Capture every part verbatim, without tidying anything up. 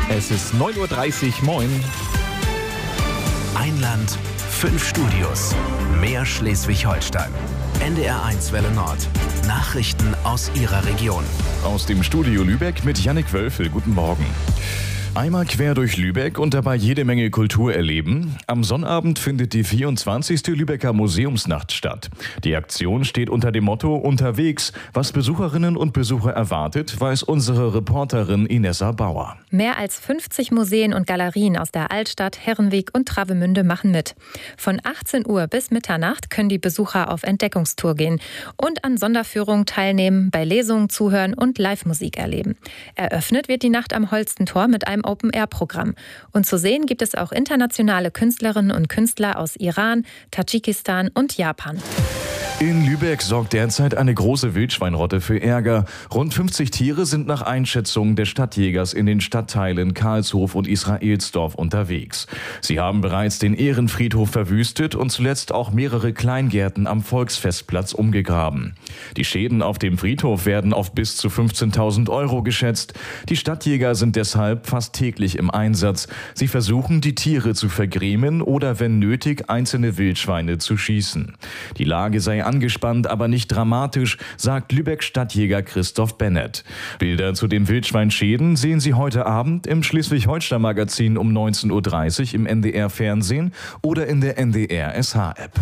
Es ist neun Uhr dreißig, moin. Ein Land, fünf Studios, mehr Schleswig-Holstein. N D R eins Welle Nord. Nachrichten aus Ihrer Region. Aus dem Studio Lübeck mit Jannik Wölfel. Guten Morgen. Einmal quer durch Lübeck und dabei jede Menge Kultur erleben. Am Sonnabend findet die vierundzwanzigste Lübecker Museumsnacht statt. Die Aktion steht unter dem Motto Unterwegs. Was Besucherinnen und Besucher erwartet, weiß unsere Reporterin Inessa Bauer. Mehr als fünfzig Museen und Galerien aus der Altstadt, Herrenweg und Travemünde machen mit. Von achtzehn Uhr bis Mitternacht können die Besucher auf Entdeckungstour gehen und an Sonderführungen teilnehmen, bei Lesungen zuhören und Live-Musik erleben. Eröffnet wird die Nacht am Holstentor mit einem Open-Air-Programm. Und zu sehen gibt es auch internationale Künstlerinnen und Künstler aus Iran, Tadschikistan und Japan. In Lübeck sorgt derzeit eine große Wildschweinrotte für Ärger. Rund fünfzig Tiere sind nach Einschätzung des Stadtjägers in den Stadtteilen Karlshof und Israelsdorf unterwegs. Sie haben bereits den Ehrenfriedhof verwüstet und zuletzt auch mehrere Kleingärten am Volksfestplatz umgegraben. Die Schäden auf dem Friedhof werden auf bis zu fünfzehntausend Euro geschätzt. Die Stadtjäger sind deshalb fast täglich im Einsatz. Sie versuchen, die Tiere zu vergrämen oder, wenn nötig, einzelne Wildschweine zu schießen. Die Lage sei angespannt, aber nicht dramatisch, sagt Lübeck-Stadtjäger Christoph Bennett. Bilder zu den Wildschweinschäden sehen Sie heute Abend im Schleswig-Holstein-Magazin um neunzehn Uhr dreißig im N D R-Fernsehen oder in der N D R-S H-App.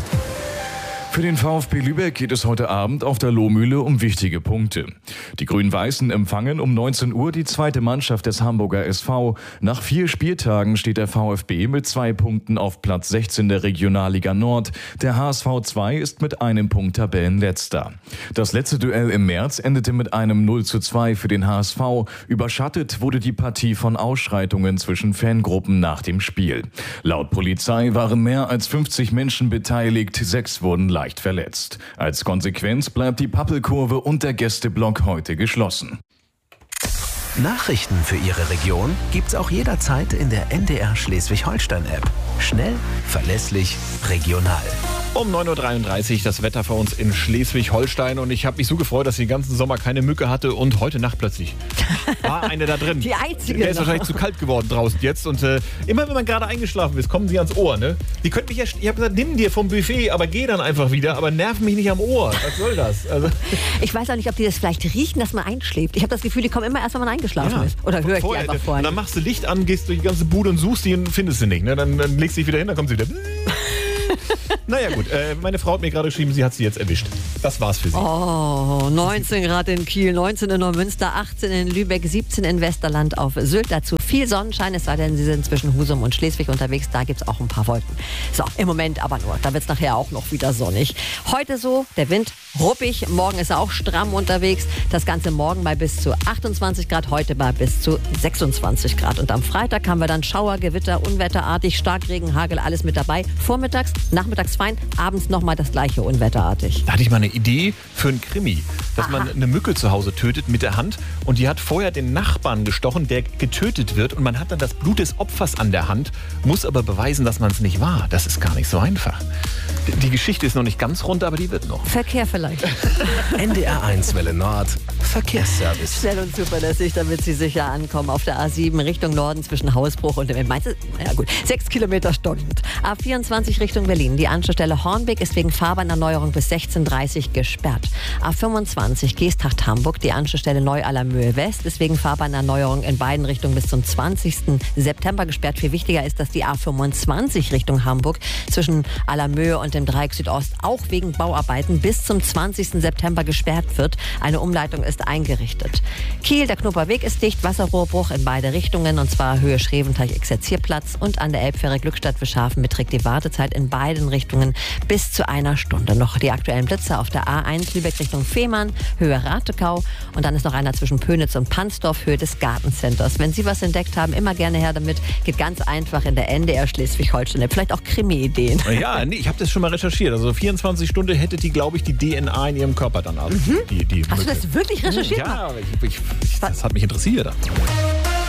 Für den VfB Lübeck geht es heute Abend auf der Lohmühle um wichtige Punkte. Die Grün-Weißen empfangen um neunzehn Uhr die zweite Mannschaft des Hamburger S V. Nach vier Spieltagen steht der VfB mit zwei Punkten auf Platz sechzehn der Regionalliga Nord. Der H S V zwei ist mit einem Punkt Tabellenletzter. Das letzte Duell im März endete mit einem null zu zwei für den H S V. Überschattet wurde die Partie von Ausschreitungen zwischen Fangruppen nach dem Spiel. Laut Polizei waren mehr als fünfzig Menschen beteiligt, sechs wurden leicht verletzt. Als Konsequenz bleibt die Pappelkurve und der Gästeblock heute geschlossen. Nachrichten für Ihre Region gibt's auch jederzeit in der N D R Schleswig-Holstein-App. Schnell, verlässlich, regional. Um neun Uhr dreiunddreißig das Wetter für uns in Schleswig-Holstein und ich habe mich so gefreut, dass ich den ganzen Sommer keine Mücke hatte und heute Nacht plötzlich war eine da drin. Die einzige. Der ist wahrscheinlich zu kalt geworden draußen jetzt und äh, immer wenn man gerade eingeschlafen ist, kommen sie ans Ohr, ne? Die könnten mich ja, ich habe gesagt, nimm dir vom Buffet, aber geh dann einfach wieder, aber nerv mich nicht am Ohr. Was soll das? Also ich weiß auch nicht, ob die das vielleicht riechen, dass man einschläft. Ich habe das Gefühl, die kommen immer erst, wenn man eingeschlafen ja, ist. Oder höre ich vorher, die einfach und vorher. dann machst du Licht an, gehst durch die ganze Bude und suchst die und findest sie nicht, ne? Dann, dann legst du dich wieder hin, dann kommt sie wieder. Naja gut, äh, meine Frau hat mir gerade geschrieben, sie hat sie jetzt erwischt. Das war's für sie. Oh, neunzehn Grad in Kiel, neunzehn in Neumünster, achtzehn in Lübeck, siebzehn in Westerland auf Sylt. Dazu viel Sonnenschein, es sei denn, Sie sind zwischen Husum und Schleswig unterwegs. Da gibt's auch ein paar Wolken. So, im Moment aber nur. Da wird's nachher auch noch wieder sonnig. Heute so, der Wind ruppig. Morgen ist er auch stramm unterwegs. Das Ganze morgen bei bis zu achtundzwanzig Grad, heute bei bis zu sechsundzwanzig Grad. Und am Freitag haben wir dann Schauer, Gewitter, unwetterartig, Starkregen, Hagel, alles mit dabei. Vormittags, nachmittags fein, abends nochmal das gleiche unwetterartig. Da hatte ich mal eine Idee für einen Krimi, dass Aha. man eine Mücke zu Hause tötet mit der Hand und die hat vorher den Nachbarn gestochen, der getötet wird und man hat dann das Blut des Opfers an der Hand, muss aber beweisen, dass man es nicht war. Das ist gar nicht so einfach. Die Geschichte ist noch nicht ganz rund, aber die wird noch. Verkehr vielleicht. N D R eins Welle Nord. Verkehrsservice. Schnell und zuverlässig, damit Sie sicher ankommen. Auf der A sieben Richtung Norden zwischen Hausbruch und dem Mainz. Ja gut, sechs Kilometer stockend. A vierundzwanzig Richtung Berlin. Die Anschlussstelle Hornbeck ist wegen Fahrbahnerneuerung bis sechzehn Uhr dreißig gesperrt. A fünfundzwanzig Geesthacht-Hamburg. Die Anschlussstelle Neu-Allermöhe West ist wegen Fahrbahnerneuerung in beiden Richtungen bis zum zwanzigsten September gesperrt. Viel wichtiger ist, dass die A fünfundzwanzig Richtung Hamburg zwischen Allermöhe und dem Dreieck Südost auch wegen Bauarbeiten bis zum zwanzigsten September gesperrt wird. Eine Umleitung ist eingerichtet. Kiel, der Knupperweg ist dicht, Wasserrohrbruch in beide Richtungen und zwar Höhe Schreventeich-Exerzierplatz und an der Elbfähre Glückstadt-Wischhafen beträgt die Wartezeit in beiden Richtungen bis zu einer Stunde. Noch die aktuellen Blitze auf der A eins Lübeck Richtung Fehmarn, Höhe Ratekau und dann ist noch einer zwischen Pönitz und Pansdorf, Höhe des Gartencenters. Wenn Sie was entdeckt haben, immer gerne her damit. Geht ganz einfach in der N D R Schleswig-Holstein. Vielleicht auch Krimi-Ideen. Ja, nee, ich habe das schon mal recherchiert. Also vierundzwanzig Stunden hätte die, glaube ich, die D N A in ihrem Körper dann. Also Mhm. die, die Hast du Mücke. das wirklich recherchiert? Ja, ich, ich, ich, das hat mich interessiert.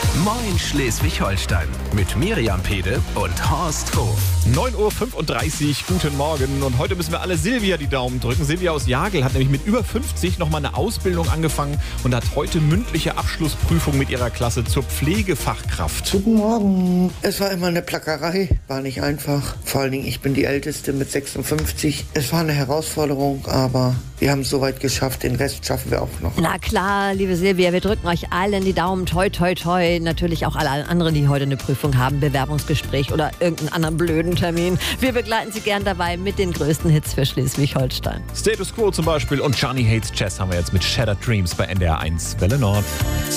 Moin Schleswig-Holstein mit Miriam Pede und Horst Hof. neun Uhr fünfunddreißig, guten Morgen. Und heute müssen wir alle Silvia die Daumen drücken. Silvia aus Jagel hat nämlich mit über fünfzig nochmal eine Ausbildung angefangen und hat heute mündliche Abschlussprüfung mit ihrer Klasse zur Pflegefachkraft. Guten Morgen. Es war immer eine Plackerei, war nicht einfach. Vor allen Dingen, ich bin die Älteste mit sechsundfünfzig. Es war eine Herausforderung, aber wir haben es soweit geschafft. Den Rest schaffen wir auch noch. Na klar, liebe Silvia, wir drücken euch allen die Daumen. Toi, toi, toi. Natürlich auch alle anderen, die heute eine Prüfung haben, Bewerbungsgespräch oder irgendeinen anderen blöden Termin. Wir begleiten Sie gern dabei mit den größten Hits für Schleswig-Holstein. Status Quo zum Beispiel und Johnny Hates Jazz haben wir jetzt mit Shattered Dreams bei N D R eins Welle Nord.